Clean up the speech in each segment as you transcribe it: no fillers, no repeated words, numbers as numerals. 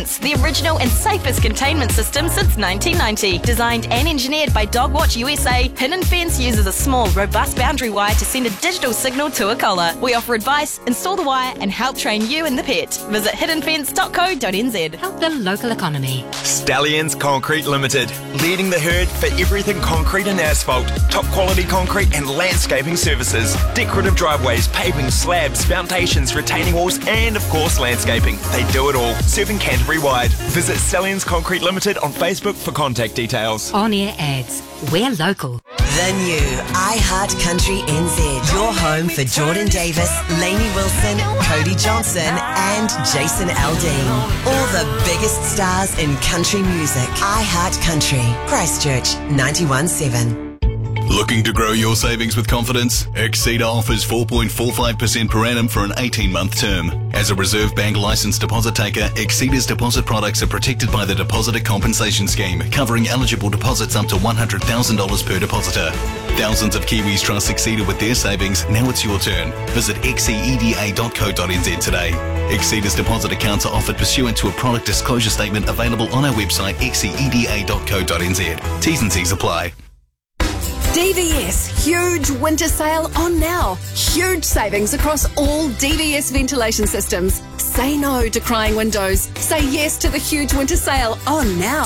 Fence, the original and safest containment system since 1990. Designed and engineered by Dogwatch USA, Hidden Fence uses a small, robust boundary wire to send a digital signal to a collar. We offer advice, install the wire, and help train you and the pet. Visit hiddenfence.co.nz. Help the local economy. Stallions Concrete Limited, leading the herd for everything concrete and asphalt, top quality concrete and landscaping services, decorative driveways, paving, slabs, foundations, retaining walls, and of course landscaping. They do it all, serving Canterbury wide. Visit Stallions Concrete Limited on Facebook for contact details. On-air ads. We're local. The new iHeart Country NZ. Your home for Jordan Davis, Lainey Wilson, Cody Johnson and Jason Aldean. All the biggest stars in country music. iHeart Country. Christchurch 91.7. Looking to grow your savings with confidence? Exceeder offers 4.45% per annum for an 18-month term. As a Reserve Bank licensed deposit taker, Exceeder's deposit products are protected by the Depositor Compensation Scheme, covering eligible deposits up to $100,000 per depositor. Thousands of Kiwis trust Exceeder with their savings. Now it's your turn. Visit xceda.co.nz today. Exceeder's deposit accounts are offered pursuant to a product disclosure statement available on our website xceda.co.nz. T's and C's apply. DVS huge winter sale on now. Huge savings across all DVS ventilation systems. Say no to crying windows. Say yes to the huge winter sale on now.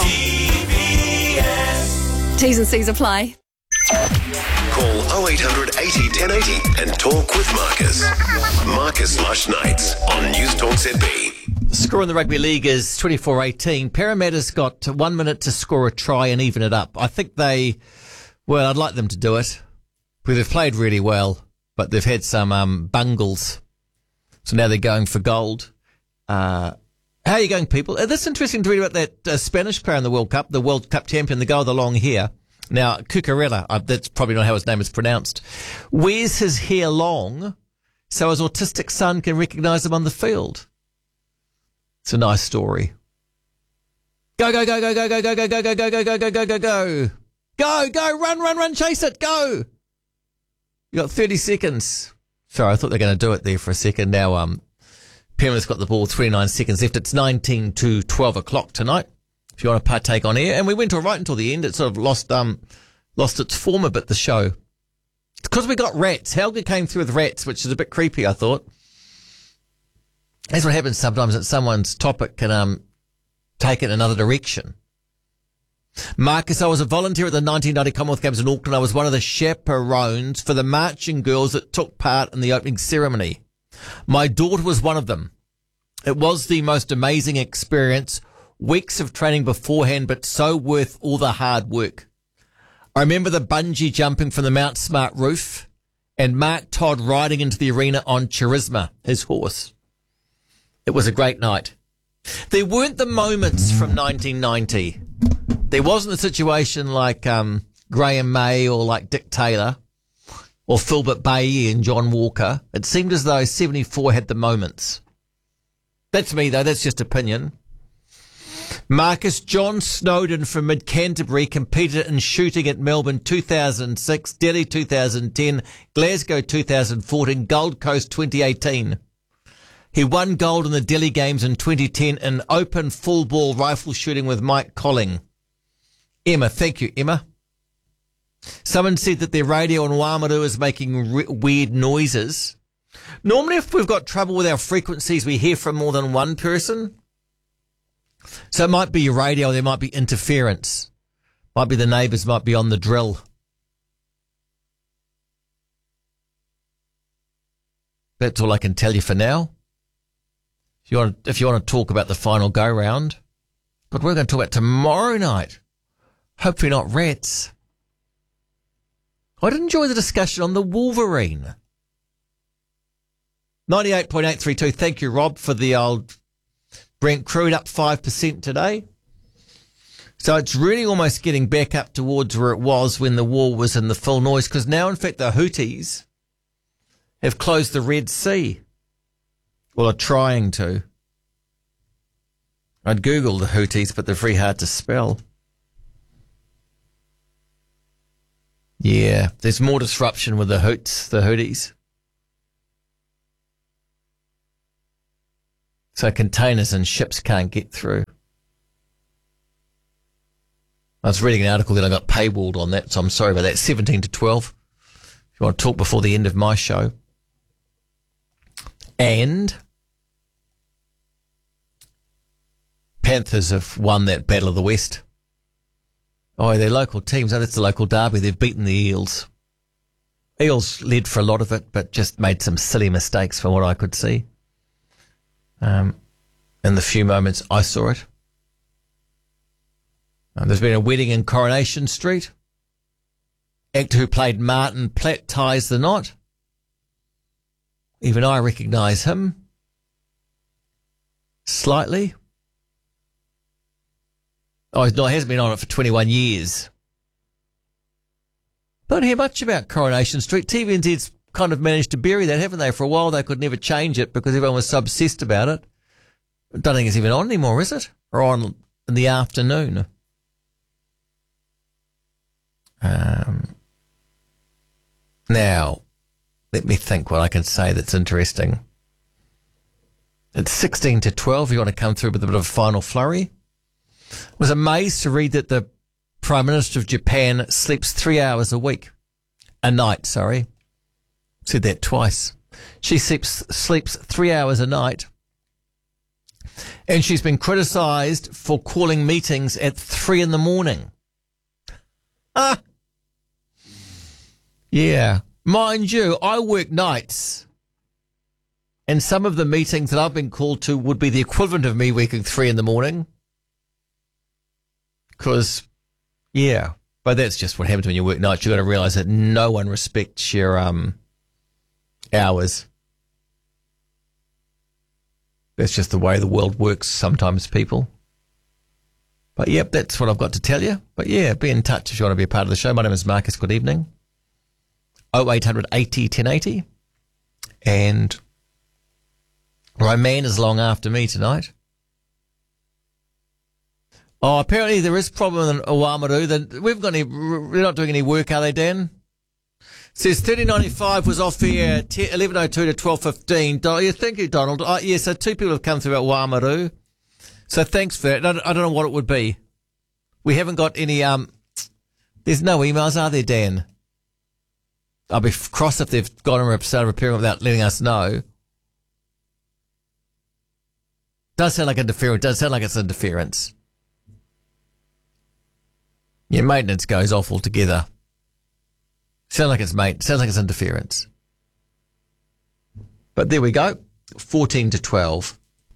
DVS. T's and C's apply. Call 0800 80 1080 and talk with Marcus. Marcus Lush Nights on News Talk ZB. The score in the Rugby League is 24-18. Parramatta's got 1 minute to score a try and even it up. I think well, I'd like them to do it. They've played really well, but they've had some bungles. So now they're going for gold. How are you going, people? This interesting to read about that Spanish player in the World Cup, the World Cup champion, the guy with the long hair. Now, Cucurella, that's probably not how his name is pronounced, wears his hair long so his autistic son can recognise him on the field. It's a nice story. Go, go, go, go, go, go, go, go, go, go, go, go, go, go, go, go, go. Go, go, run, chase it, go. You got 30 seconds. Sorry, I thought they were going to do it there for a second. Now, Penrith's got the ball, 29 seconds left. It's 19 to 12 o'clock tonight, if you want to partake on air. And we went all right until the end. It sort of lost its form a bit, the show. It's because we got rats. Helga came through with rats, which is a bit creepy, I thought. That's what happens sometimes, that someone's topic can take it in another direction. Marcus, I was a volunteer at the 1990 Commonwealth Games in Auckland. I was one of the chaperones for the marching girls that took part in the opening ceremony. My daughter was one of them. It was the most amazing experience. Weeks of training beforehand, but so worth all the hard work. I remember the bungee jumping from the Mount Smart roof and Mark Todd riding into the arena on Charisma, his horse. It was a great night. There weren't the moments from 1990. There wasn't a situation like Graham May or like Dick Taylor or Philbert Bayi and John Walker. It seemed as though 74 had the moments. That's me, though. That's just opinion. Marcus, John Snowden from Mid-Canterbury competed in shooting at Melbourne 2006, Delhi 2010, Glasgow 2014, Gold Coast 2018. He won gold in the Delhi Games in 2010 in open full ball rifle shooting with Mike Colling. Emma, thank you, Emma. Someone said that their radio in Wāmaru is making weird noises. Normally, if we've got trouble with our frequencies, we hear from more than one person. So it might be your radio, there might be interference. Might be the neighbours might be on the drill. That's all I can tell you for now. If you want to talk about the final go-round. But we're going to talk about tomorrow night. Hopefully not rats. I'd enjoy the discussion on the Wolverine. 98.832. Thank you, Rob, for the old Brent Crude up 5% today. So it's really almost getting back up towards where it was when the war was in the full noise, because now, in fact, the Houthis have closed the Red Sea. Well, are trying to. I'd Google the Houthis, but they're very hard to spell. Yeah, there's more disruption with the Houthis. So containers and ships can't get through. I was reading an article that I got paywalled on that, so I'm sorry about that. 17 to 12. If you want to talk before the end of my show. And Panthers have won that Battle of the West. Oh, their local teams. Oh, that's the local derby. They've beaten the Eels. Eels led for a lot of it, but just made some silly mistakes from what I could see. In the few moments I saw it. There's been a wedding in Coronation Street. Actor who played Martin Platt ties the knot. Even I recognise him. Slightly. Oh, he hasn't been on it for 21 years. Don't hear much about Coronation Street. TVNZ's kind of managed to bury that, haven't they? For a while they could never change it because everyone was so obsessed about it. I don't think it's even on anymore, is it? Or on in the afternoon? Now, let me think what I can say that's interesting. It's 16 to 12. You want to come through with a bit of a final flurry? I was amazed to read that the Prime Minister of Japan sleeps 3 hours a night. Said that twice. She sleeps 3 hours a night. And she's been criticised for calling meetings at 3 a.m. Yeah. Mind you, I work nights. And some of the meetings that I've been called to would be the equivalent of me working 3 a.m. Because, yeah, but that's just what happens when you work nights. You've got to realise that no one respects your hours. That's just the way the world works sometimes, people. But, yep, that's what I've got to tell you. But, yeah, be in touch if you want to be a part of the show. My name is Marcus. Good evening. 0800 80 1080. And Roman is long after me tonight. Oh, apparently there is a problem in Oamaru. They're not doing any work, are they, Dan? It says 3095 was off here 11:02 to 12:15. Thank you, Donald. Yeah, so 2 people have come through about Oamaru. So thanks for that. I don't know what it would be. We haven't got any, there's no emails, are there, Dan? I'll be cross if they've got them started repairing without letting us know. Does sound like interference. Does sound like it's interference. Yeah, maintenance goes off altogether. Sounds like it's interference. But there we go. 14 to 12.